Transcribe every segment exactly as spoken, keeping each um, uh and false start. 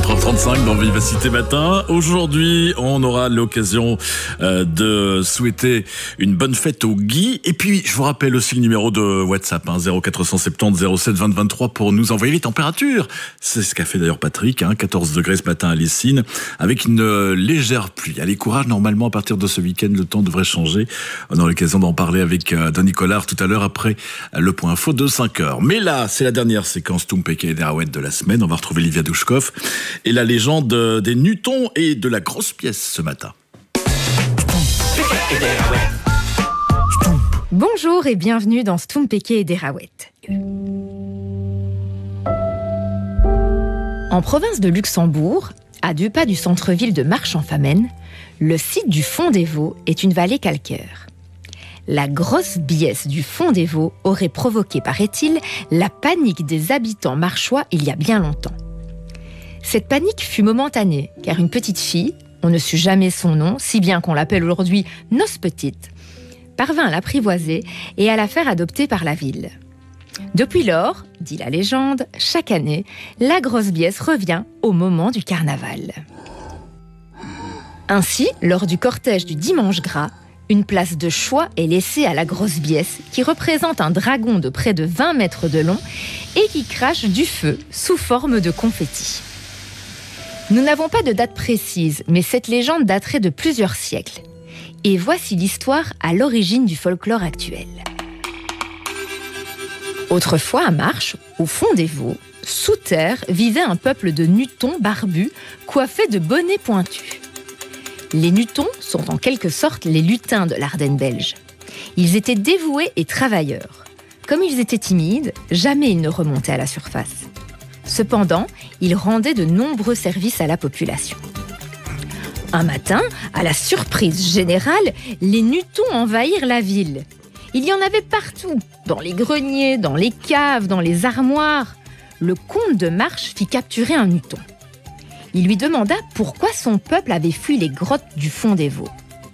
quatre heures trente-cinq dans Vivacité Matin. Aujourd'hui, on aura l'occasion euh, de souhaiter une bonne fête au Guy. Et puis, je vous rappelle aussi le numéro de WhatsApp, hein, zéro quatre cent soixante-dix zéro sept vingt vingt-trois pour nous envoyer les températures. C'est ce qu'a fait d'ailleurs Patrick, hein, quatorze degrés ce matin à Lessines, avec une euh, légère pluie. Allez, courage, normalement, à partir de ce week-end, le temps devrait changer. On aura l'occasion d'en parler avec euh, Denis Collard tout à l'heure après euh, le point info de cinq heures. Mais là, c'est la dernière séquence Toum Peke et Derawet de la semaine. On va retrouver Livia Douchkov et la légende des Nutons et de la grosse pièce ce matin. Bonjour et bienvenue dans Stoum Peke et Derawet. En province de Luxembourg, à deux pas du centre-ville de Marche-en-Famenne, le site du Fond des Vaux est une vallée calcaire. La grosse biesse du Fond des Vaux aurait provoqué, paraît-il, la panique des habitants marchois il y a bien longtemps. Cette panique fut momentanée, car une petite fille, on ne sut jamais son nom, si bien qu'on l'appelle aujourd'hui Nos Petite, parvint à l'apprivoiser et à la faire adopter par la ville. Depuis lors, dit la légende, chaque année, la grosse biesse revient au moment du carnaval. Ainsi, lors du cortège du Dimanche Gras, une place de choix est laissée à la grosse biesse qui représente un dragon de près de vingt mètres de long et qui crache du feu sous forme de confetti. Nous n'avons pas de date précise, mais cette légende daterait de plusieurs siècles. Et voici l'histoire à l'origine du folklore actuel. Autrefois à Marche, au fond des Vaux, sous terre vivait un peuple de Nutons barbus coiffés de bonnets pointus. Les Nutons sont en quelque sorte les lutins de l'Ardenne belge. Ils étaient dévoués et travailleurs. Comme ils étaient timides, jamais ils ne remontaient à la surface. Cependant, ils rendaient de nombreux services à la population. Un matin, à la surprise générale, les Nutons envahirent la ville. Il y en avait partout, dans les greniers, dans les caves, dans les armoires. Le comte de Marche fit capturer un Nuton. Il lui demanda pourquoi son peuple avait fui les grottes du Fond des Vaux.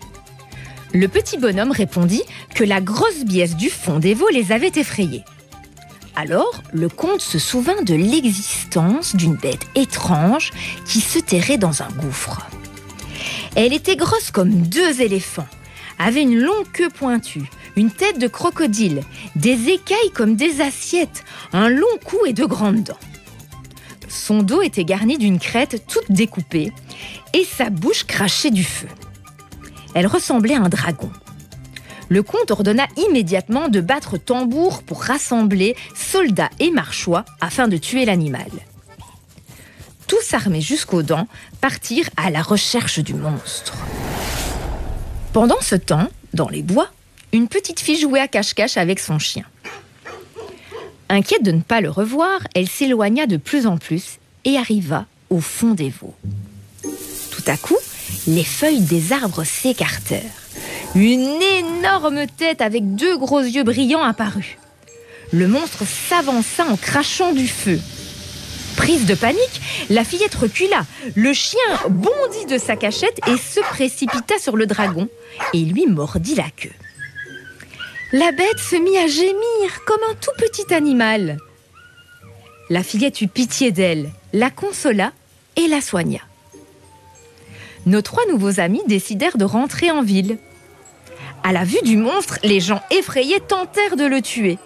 Le petit bonhomme répondit que la grosse biesse du Fond des Vaux les avait effrayés. Alors, le comte se souvint de l'existence d'une bête étrange qui se terrait dans un gouffre. Elle était grosse comme deux éléphants, avait une longue queue pointue, une tête de crocodile, des écailles comme des assiettes, un long cou et de grandes dents. Son dos était garni d'une crête toute découpée et sa bouche crachait du feu. Elle ressemblait à un dragon. Le comte ordonna immédiatement de battre tambour pour rassembler soldats et marchois afin de tuer l'animal. Tous armés jusqu'aux dents, partirent à la recherche du monstre. Pendant ce temps, dans les bois, une petite fille jouait à cache-cache avec son chien. Inquiète de ne pas le revoir, elle s'éloigna de plus en plus et arriva au fond des Vaux. Tout à coup, les feuilles des arbres s'écartèrent. Une énorme tête avec deux gros yeux brillants apparut. Le monstre s'avança en crachant du feu. Prise de panique, la fillette recula. Le chien bondit de sa cachette et se précipita sur le dragon et lui mordit la queue. La bête se mit à gémir comme un tout petit animal. La fillette eut pitié d'elle, la consola et la soigna. Nos trois nouveaux amis décidèrent de rentrer en ville. À la vue du monstre, les gens effrayés tentèrent de le tuer.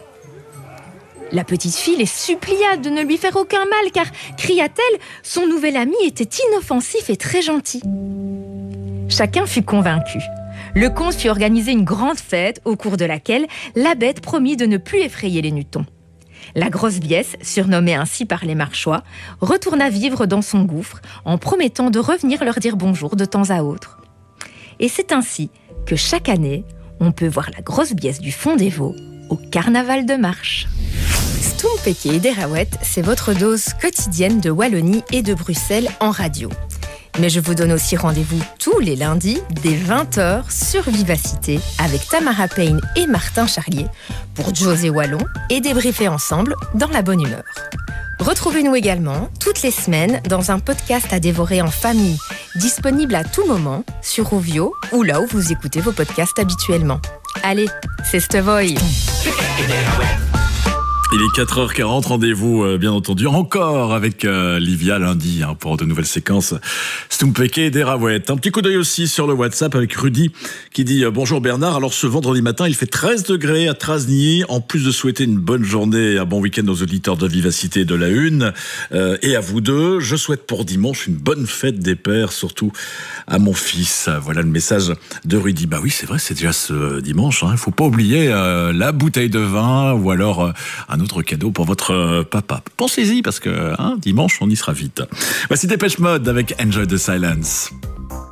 La petite fille les supplia de ne lui faire aucun mal car, cria-t-elle, son nouvel ami était inoffensif et très gentil. Chacun fut convaincu. Le comte fit organiser une grande fête au cours de laquelle la bête promit de ne plus effrayer les Nutons. La grosse biesse, surnommée ainsi par les Marchois, retourna vivre dans son gouffre en promettant de revenir leur dire bonjour de temps à autre. Et c'est ainsi que chaque année, on peut voir la grosse biesse du Fond des Vaux au carnaval de Marche. Stoum Peke et Derawet, c'est votre dose quotidienne de Wallonie et de Bruxelles en radio. Mais je vous donne aussi rendez-vous tous les lundis dès vingt heures sur Vivacité avec Tamara Payne et Martin Charlier pour José Wallon et débriefer ensemble dans la bonne humeur. Retrouvez-nous également toutes les semaines dans un podcast à dévorer en famille, disponible à tout moment sur Rovio ou là où vous écoutez vos podcasts habituellement. Allez, c'est Stevoy. Il est quatre heures quarante, rendez-vous euh, bien entendu encore avec euh, Livia lundi hein, pour de nouvelles séquences Stumpeke et des Raouettes. Un petit coup d'œil aussi sur le WhatsApp avec Rudy qui dit euh, « Bonjour Bernard, alors ce vendredi matin il fait treize degrés à Trasny, en plus de souhaiter une bonne journée et un bon week-end aux auditeurs de Vivacité de la Une euh, et à vous deux, je souhaite pour dimanche une bonne fête des pères, surtout à mon fils. » Voilà le message de Rudy. Bah oui c'est vrai, c'est déjà ce dimanche, il hein. Faut pas oublier euh, la bouteille de vin ou alors euh, un autre cadeau pour votre euh, papa. Pensez-y parce que hein, dimanche on y sera vite. Voici Dépêche Mode avec Enjoy the Silence.